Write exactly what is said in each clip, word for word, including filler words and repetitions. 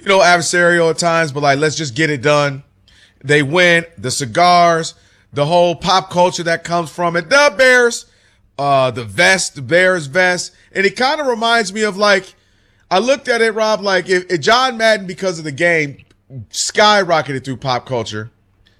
you know, adversarial at times, but like, let's just get it done. They win. The cigars, the whole pop culture that comes from it. The Bears, uh, the vest, the Bears vest. And it kind of reminds me of like, I looked at it, Rob, like if, if John Madden, because of the game, skyrocketed through pop culture.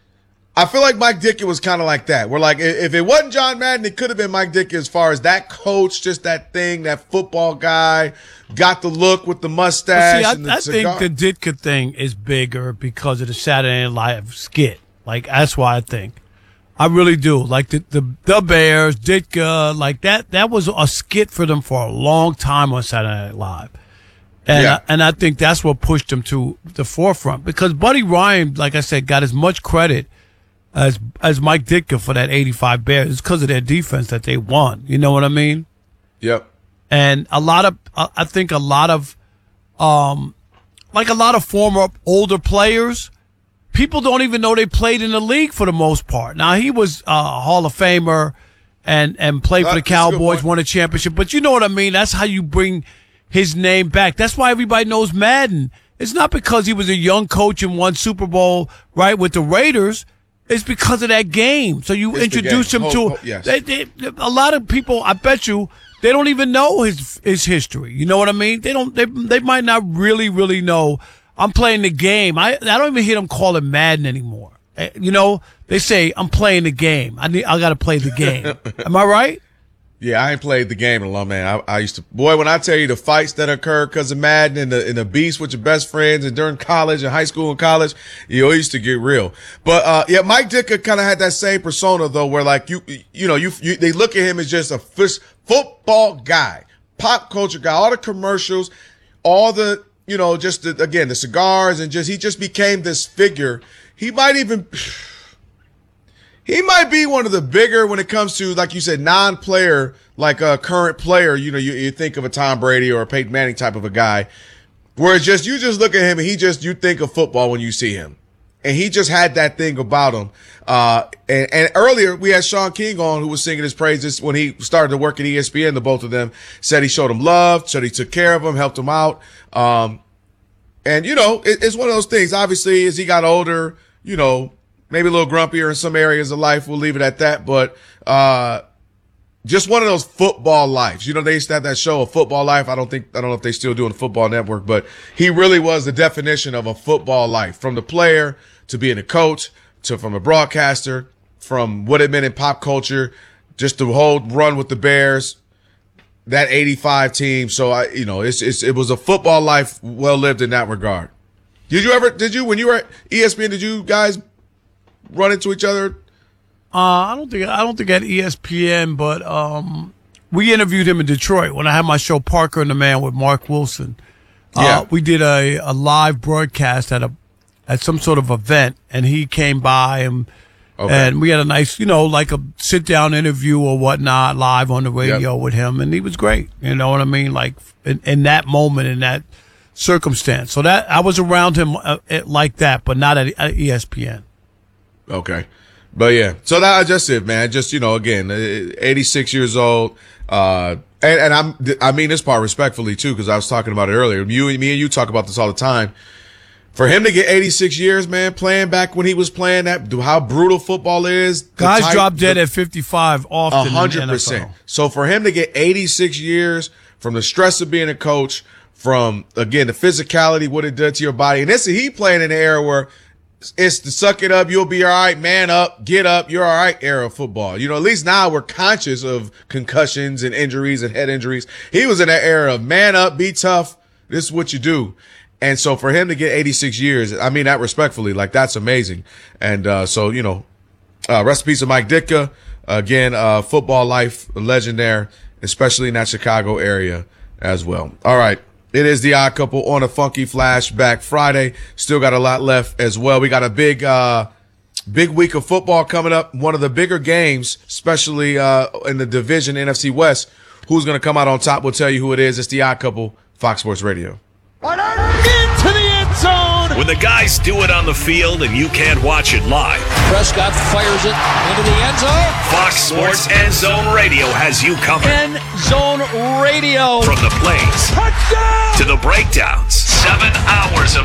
I feel like Mike Ditka was kind of like that. We're like, if it wasn't John Madden, it could have been Mike Ditka as far as that coach, just that thing, that football guy, got the look with the mustache. Well, see, and the I, I cigar. think the Ditka thing is bigger because of the Saturday Night Live skit. Like, that's why I think. I really do. Like, the the, the Bears, Ditka, like that, that was a skit for them for a long time on Saturday Night Live. And, yeah. I, and I think that's what pushed them to the forefront because Buddy Ryan, like I said, got as much credit as as Mike Ditka for that eighty-five Bears. It's because of their defense that they won. You know what I mean? Yep. And a lot of, I think a lot of, um, like a lot of former older players, people don't even know they played in the league for the most part. Now, he was a Hall of Famer and, and played for the Cowboys, won a championship. But you know what I mean? That's how you bring his name back. That's why everybody knows Madden. It's not because he was a young coach and won Super Bowl, right, with the Raiders. It's because of that game. So you it's introduce him oh, to oh, yes. they, they, a lot of people. I bet you they don't even know his his history. You know what I mean? They don't. They they might not really really know. I'm playing the game. I I don't even hear them call it Madden anymore. You know, they say I'm playing the game. I need. I got to play the game. Am I right? Yeah, I ain't played the game in a long man. I, I used to, boy, when I tell you the fights that occurred because of Madden and the, and the beast with your best friends and during college and high school and college, you know, it used to get real. But, uh, yeah, Mike Ditka kind of had that same persona though, where like you, you know, you, you, they look at him as just a fish, football guy, pop culture guy, all the commercials, all the, you know, just the, again, the cigars and just, he just became this figure. He might even, He might be one of the bigger when it comes to, like you said, non-player, like a current player. You know, you, you think of a Tom Brady or a Peyton Manning type of a guy, where it's just, you just look at him and he just, you think of football when you see him. And he just had that thing about him. Uh, and, and earlier we had Sean King on who was singing his praises when he started to work at E S P N. The both of them said he showed him love, said he took care of him, helped him out. Um, and you know, it, it's one of those things. Obviously, as he got older, you know, maybe a little grumpier in some areas of life. We'll leave it at that. But, uh, just one of those football lives. You know, they used to have that show, A Football Life. I don't think, I don't know if they still do on the Football Network, but he really was the definition of a football life, from the player to being a coach to from a broadcaster, from what it meant in pop culture, just the whole run with the Bears, that eighty-five team. So I, you know, it's, it's, it was a football life well lived in that regard. Did you ever, did you, when you were at E S P N, did you guys run into each other? Uh, I don't think I don't think at E S P N, but um, we interviewed him in Detroit when I had my show Parker and the Man with Mark Wilson. Uh, yeah, we did a, a live broadcast at a at some sort of event, and he came by and okay. and we had a nice, you know, like a sit down interview or whatnot live on the radio yep. with him, and he was great. You know what I mean? Like in, in that moment, in that circumstance. So that I was around him uh, like that, but not at, at E S P N. Okay. But yeah, so that's just it, man. Just, you know, again, eighty-six years old. Uh, and, and I'm, I mean this part respectfully too, because I was talking about it earlier. You, me and you talk about this all the time. For him to get eighty-six years, man, playing back when he was playing that, how brutal football is. Guys type, drop dead the, at fifty-five often. A hundred percent. So for him to get eighty-six years from the stress of being a coach, from, again, the physicality, what it did to your body. And this, he playing in an era where it's the suck it up, you'll be all right, man up, get up, you're all right era of football. You know, at least now we're conscious of concussions and injuries and head injuries. He was in that era of man up, be tough, this is what you do. And so for him to get eighty-six years, I mean that respectfully, like that's amazing. And uh so, you know, uh rest in peace of Mike Ditka. Again, uh football life, a legend there, especially in that Chicago area as well. All right. It is the Odd Couple on a Funky Flashback Friday. Still got a lot left as well. We got a big, uh, big week of football coming up. One of the bigger games, especially, uh, in the division, N F C West. Who's going to come out on top? We'll tell you who it is. It's the Odd Couple, Fox Sports Radio. Into the end zone. When the guys do it on the field and you can't watch it live, Prescott fires it into the end zone. Fox Sports End Zone Radio has you covered. End Zone Radio. From the plays Touchdown! to the breakdowns. Seven hours of